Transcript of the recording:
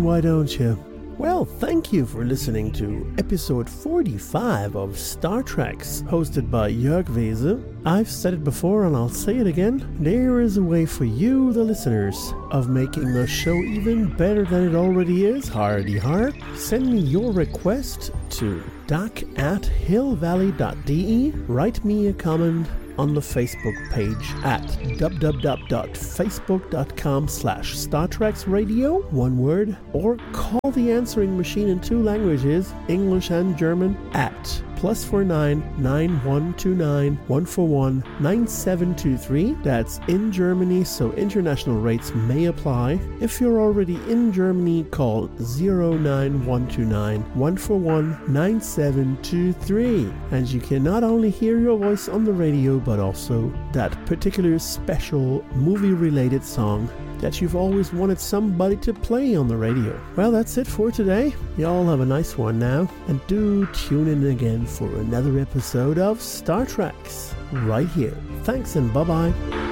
And why don't you? Well, thank you for listening to episode 45 of Star Treks, hosted by Jörg Wese. I've said it before and I'll say it again. There is a way for you, the listeners, of making the show even better than it already is. Hardy har. Send me your request to dak@hillvalley.de. Write me a comment on the Facebook page at www.facebook.com/StarTreksRadio, one word, or call the answering machine in 2 languages, English and German, at +49 9129 141 9723. That's in Germany, so international rates may apply. If you're already in Germany, call 09129 141 9723. And you can not only hear your voice on the radio, but also that particular special movie-related song that you've always wanted somebody to play on the radio. Well, that's it for today. Y'all have a nice one now, and do tune in again for another episode of Star Treks right here. Thanks and bye-bye.